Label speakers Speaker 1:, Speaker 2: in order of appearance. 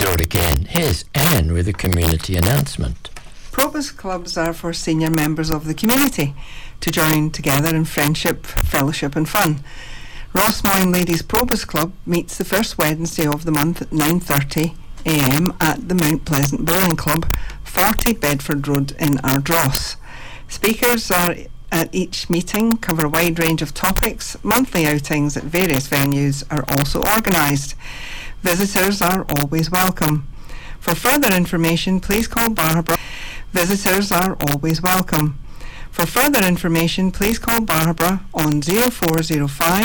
Speaker 1: Kia ora again. Here's Anne with a community announcement.
Speaker 2: Probus clubs are for senior members of the community to join together in friendship, fellowship and fun. Rossmoyne Ladies Probus Club meets the first Wednesday of the month at 9:30 a.m. at the Mount Pleasant Bowling Club, 40 Bedford Road in Ardross. Speakers are at each meeting cover a wide range of topics. Monthly outings at various venues are also organised. Visitors are always welcome. For further information, please call Barbara. Visitors are always welcome. For further information, please call Barbara on 0405